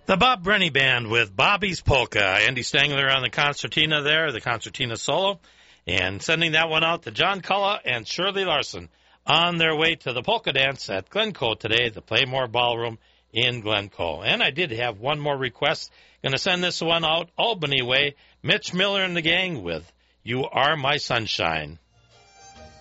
The Bob Brenny Band with Bobby's Polka. Andy Stangler on the concertina there, the concertina solo. And sending that one out to John Culla and Shirley Larson on their way to the polka dance at Glencoe today, the Playmore Ballroom in Glencoe. And I did have one more request. Going to send this one out Albany way. Mitch Miller and the gang with You Are My Sunshine.